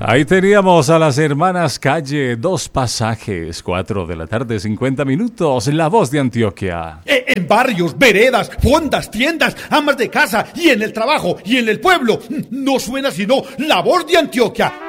Ahí teníamos a las hermanas Calle, Dos Pasajes, 4 de la tarde, 50 minutos, La Voz de Antioquia. En barrios, veredas, fondas, tiendas, amas de casa y en el trabajo y en el pueblo, no suena sino La Voz de Antioquia.